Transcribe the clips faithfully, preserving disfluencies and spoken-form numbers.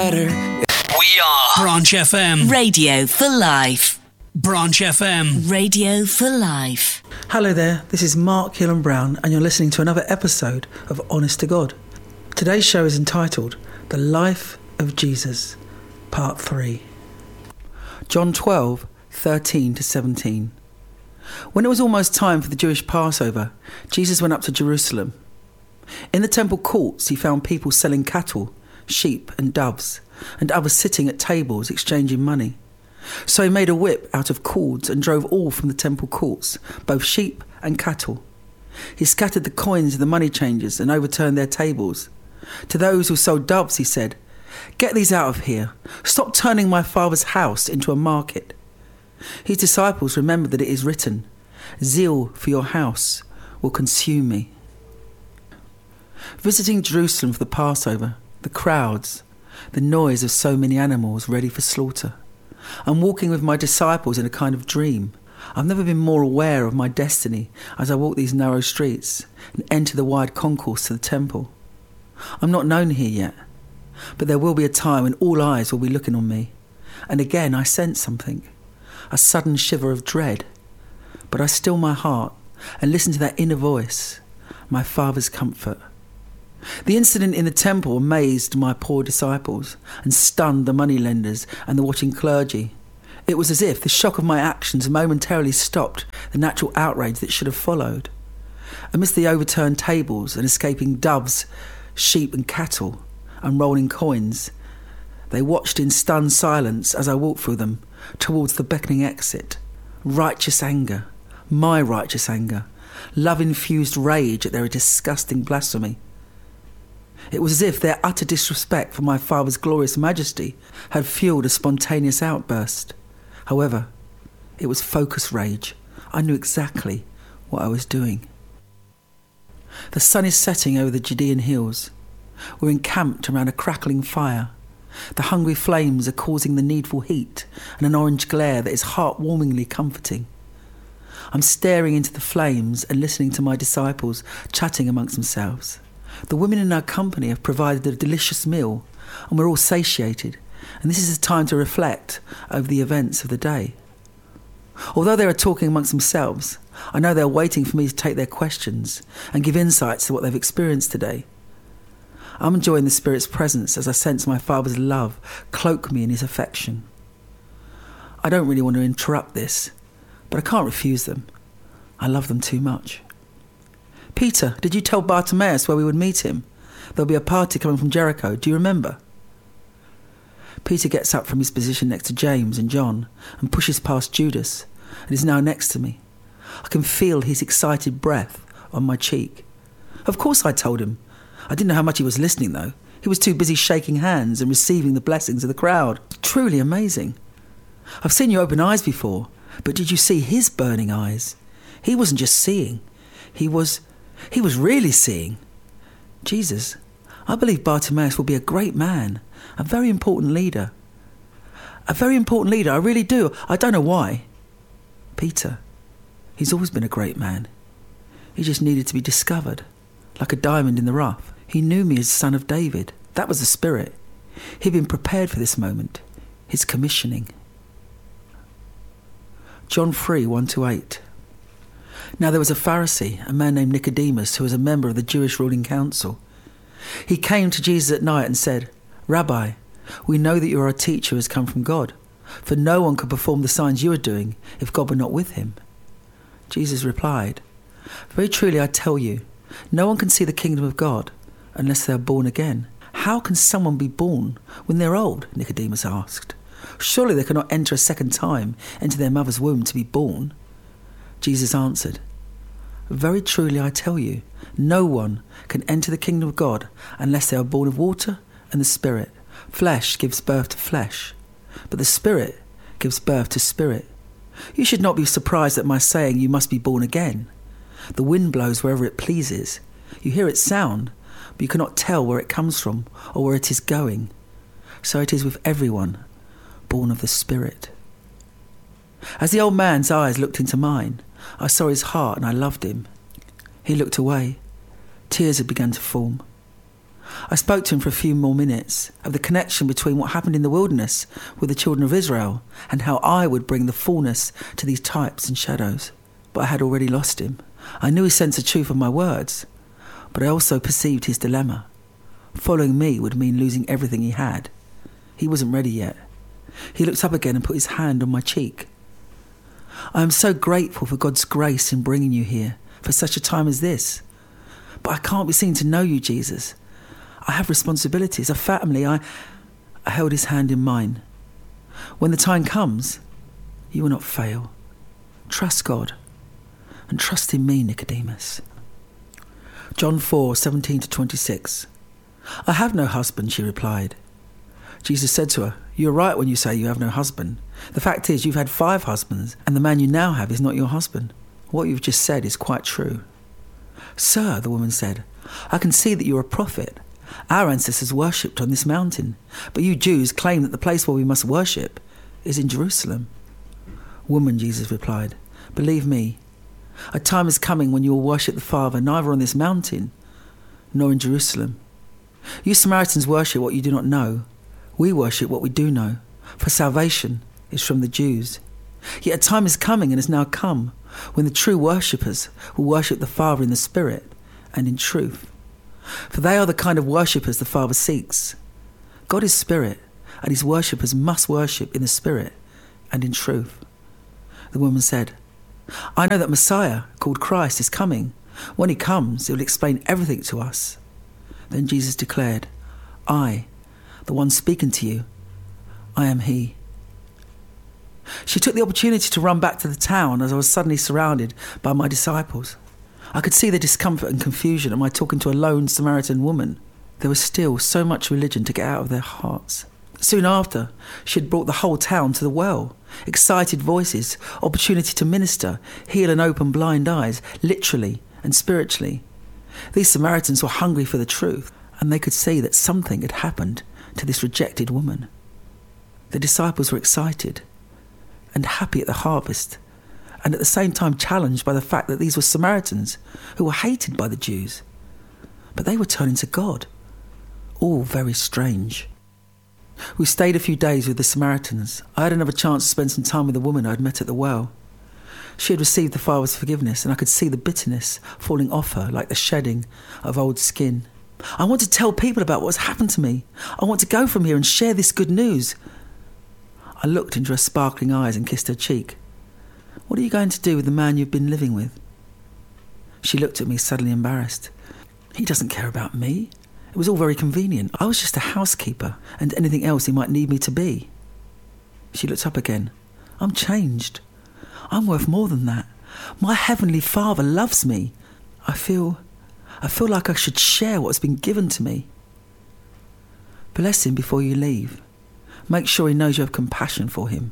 better. We are Branch F M. Radio for life. Branch F M. Radio for life. Hello there, this is Mark Hillen-Brown and you're listening to another episode of Honest to God. Today's show is entitled The Life of Jesus, Part three. John twelve, thirteen to seventeen. When it was almost time for the Jewish Passover, Jesus went up to Jerusalem. In the temple courts he found people selling cattle, sheep and doves, and others sitting at tables exchanging money. So he made a whip out of cords and drove all from the temple courts, both sheep and cattle. He scattered the coins of the money changers and overturned their tables. To those who sold doves he said, "Get these out of here. Stop turning my Father's house into a market." His disciples remembered that it is written, "Zeal for your house will consume me." Visiting Jerusalem for the Passover, the crowds, the noise of so many animals ready for slaughter. I'm walking with my disciples in a kind of dream. I've never been more aware of my destiny as I walk these narrow streets and enter the wide concourse to the temple. I'm not known here yet, but there will be a time when all eyes will be looking on me. And again I sense something, a sudden shiver of dread. But I still my heart and listen to that inner voice, my Father's comfort. The incident in the temple amazed my poor disciples and stunned the moneylenders and the watching clergy. It was as if the shock of my actions momentarily stopped the natural outrage that should have followed. Amidst the overturned tables and escaping doves, sheep and cattle, and rolling coins, they watched in stunned silence as I walked through them towards the beckoning exit. Righteous anger, my righteous anger, love-infused rage at their disgusting blasphemy. It was as if their utter disrespect for my Father's glorious majesty had fueled a spontaneous outburst. However, it was focused rage. I knew exactly what I was doing. The sun is setting over the Judean hills. We're encamped around a crackling fire. The hungry flames are causing the needful heat and an orange glare that is heartwarmingly comforting. I'm staring into the flames and listening to my disciples chatting amongst themselves. The women in our company have provided a delicious meal and we're all satiated, and this is a time to reflect over the events of the day. Although they are talking amongst themselves, I know they're waiting for me to take their questions and give insights to what they've experienced today. I'm enjoying the Spirit's presence as I sense my Father's love cloak me in his affection. I don't really want to interrupt this, but I can't refuse them. I love them too much. "Peter, did you tell Bartimaeus where we would meet him? There'll be a party coming from Jericho. Do you remember?" Peter gets up from his position next to James and John and pushes past Judas and is now next to me. I can feel his excited breath on my cheek. Of course I told him. I didn't know how much he was listening though. He was too busy shaking hands and receiving the blessings of the crowd. Truly amazing. "I've seen you open eyes before, but did you see his burning eyes? He wasn't just seeing. He was... He was really seeing. Jesus, I believe Bartimaeus will be a great man, a very important leader. A very important leader, I really do. I don't know why." "Peter, he's always been a great man. He just needed to be discovered, like a diamond in the rough. He knew me as son of David. That was the Spirit. He'd been prepared for this moment, his commissioning." John three, one to eight. Now there was a Pharisee, a man named Nicodemus, who was a member of the Jewish ruling council. He came to Jesus at night and said, "Rabbi, we know that you are a teacher who has come from God, for no one could perform the signs you are doing if God were not with him." Jesus replied, "Very truly I tell you, no one can see the kingdom of God unless they are born again." "How can someone be born when they're old?" Nicodemus asked. "Surely they cannot enter a second time into their mother's womb to be born." Jesus answered, "Very truly I tell you, no one can enter the kingdom of God unless they are born of water and the Spirit. Flesh gives birth to flesh, but the Spirit gives birth to spirit. You should not be surprised at my saying you must be born again. The wind blows wherever it pleases. You hear its sound, but you cannot tell where it comes from or where it is going. So it is with everyone born of the Spirit." As the old man's eyes looked into mine, I saw his heart and I loved him. He looked away. Tears had begun to form. I spoke to him for a few more minutes of the connection between what happened in the wilderness with the children of Israel and how I would bring the fullness to these types and shadows. But I had already lost him. I knew his sense of truth of my words, but I also perceived his dilemma. Following me would mean losing everything he had. He wasn't ready yet. He looked up again and put his hand on my cheek. I am so grateful for God's grace in bringing you here for such a time as this. But I can't be seen to know you, Jesus. I have responsibilities, a family. I, I held his hand in mine. When the time comes, you will not fail. Trust God and trust in me, Nicodemus. John four, seventeen to twenty-six. I have no husband, she replied. Jesus said to her, you're right when you say you have no husband. The fact is, you've had five husbands, and the man you now have is not your husband. What you've just said is quite true. Sir, the woman said, I can see that you're a prophet. Our ancestors worshipped on this mountain, but you Jews claim that the place where we must worship is in Jerusalem. Woman, Jesus replied, believe me, a time is coming when you will worship the Father neither on this mountain nor in Jerusalem. You Samaritans worship what you do not know. We worship what we do know, for salvation is from the Jews. Yet a time is coming and has now come when the true worshippers will worship the Father in the Spirit and in truth. For they are the kind of worshippers the Father seeks. God is Spirit, and his worshippers must worship in the Spirit and in truth. The woman said, I know that Messiah, called Christ, is coming. When he comes, he will explain everything to us. Then Jesus declared, I, the one speaking to you, I am he. She took the opportunity to run back to the town as I was suddenly surrounded by my disciples. I could see the discomfort and confusion of my talking to a lone Samaritan woman. There was still so much religion to get out of their hearts. Soon after, she had brought the whole town to the well. Excited voices, opportunity to minister, heal and open blind eyes, literally and spiritually. These Samaritans were hungry for the truth, and they could see that something had happened to this rejected woman. The disciples were excited and happy at the harvest, and at the same time challenged by the fact that these were Samaritans who were hated by the Jews. But they were turning to God. All very strange. We stayed a few days with the Samaritans. I had another chance to spend some time with the woman I had met at the well. She had received the Father's forgiveness, and I could see the bitterness falling off her like the shedding of old skin. I want to tell people about what's happened to me. I want to go from here and share this good news. I looked into her sparkling eyes and kissed her cheek. What are you going to do with the man you've been living with? She looked at me, suddenly embarrassed. He doesn't care about me. It was all very convenient. I was just a housekeeper and anything else he might need me to be. She looked up again. I'm changed. I'm worth more than that. My Heavenly Father loves me. I feel, I feel like I should share what's been given to me. Bless him before you leave. Make sure he knows you have compassion for him.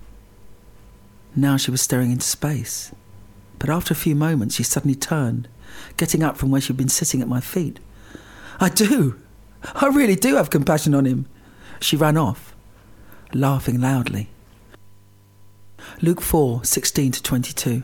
Now she was staring into space. But after a few moments, she suddenly turned, getting up from where she'd been sitting at my feet. I do. I really do have compassion on him. She ran off, laughing loudly. Luke four, sixteen to twenty-two.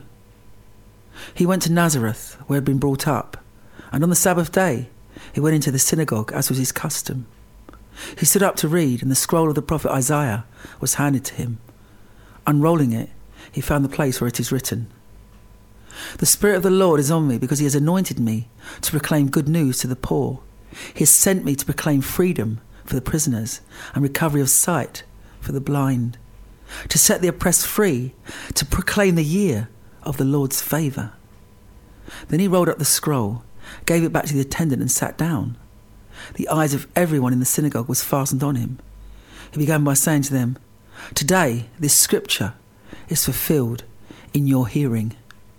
He went to Nazareth, where he had been brought up, and on the Sabbath day he went into the synagogue, as was his custom. He stood up to read, and the scroll of the prophet Isaiah was handed to him. Unrolling it, he found the place where it is written, The Spirit of the Lord is on me, because he has anointed me to proclaim good news to the poor. He has sent me to proclaim freedom for the prisoners and recovery of sight for the blind, to set the oppressed free, to proclaim the year of the Lord's favour. Then he rolled up the scroll, gave it back to the attendant and sat down. The eyes of everyone in the synagogue was fastened on him. He began by saying to them, Today this scripture is fulfilled in your hearing.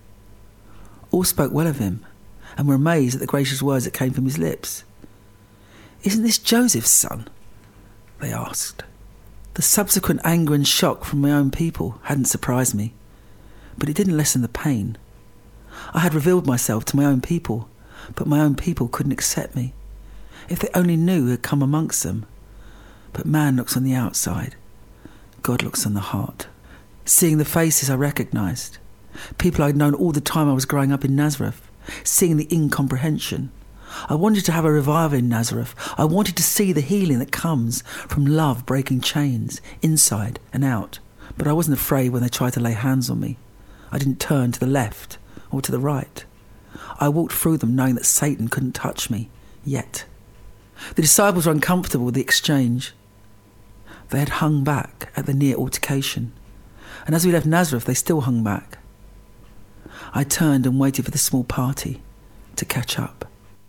All spoke well of him and were amazed at the gracious words that came from his lips. Isn't this Joseph's son? They asked. The subsequent anger and shock from my own people hadn't surprised me, but it didn't lessen the pain. I had revealed myself to my own people, but my own people couldn't accept me. If they only knew who had come amongst them. But man looks on the outside. God looks on the heart. Seeing the faces I recognised, people I'd known all the time I was growing up in Nazareth, seeing the incomprehension, I wanted to have a revival in Nazareth. I wanted to see the healing that comes from love breaking chains, inside and out. But I wasn't afraid when they tried to lay hands on me. I didn't turn to the left or to the right. I walked through them knowing that Satan couldn't touch me, yet. The disciples were uncomfortable with the exchange. They had hung back at the near altercation, and as we left Nazareth, they still hung back. I turned and waited for the small party to catch up.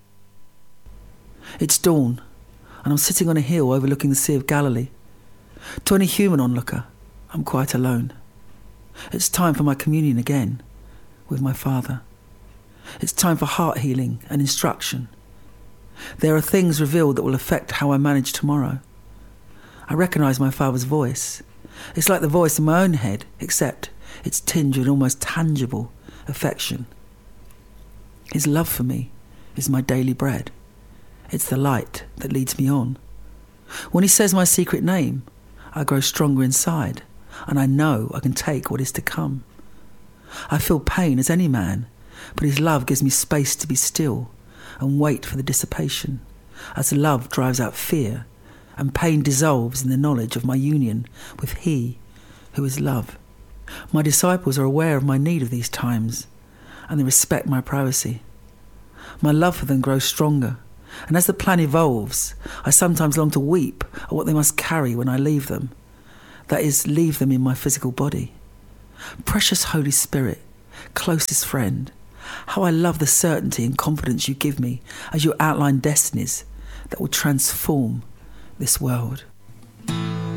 It's dawn, and I'm sitting on a hill overlooking the Sea of Galilee. To any human onlooker, I'm quite alone. It's time for my communion again with my Father. It's time for heart healing and instruction. There are things revealed that will affect how I manage tomorrow. I recognise my Father's voice. It's like the voice in my own head, except it's tinged with almost tangible affection. His love for me is my daily bread. It's the light that leads me on. When he says my secret name, I grow stronger inside, and I know I can take what is to come. I feel pain as any man, but his love gives me space to be still and wait for the dissipation, as love drives out fear, and pain dissolves in the knowledge of my union with he who is love. My disciples are aware of my need of these times, and they respect my privacy. My love for them grows stronger, and as the plan evolves, I sometimes long to weep at what they must carry when I leave them. That is, leave them in my physical body. Precious Holy Spirit, closest friend, how I love the certainty and confidence you give me as you outline destinies that will transform this world.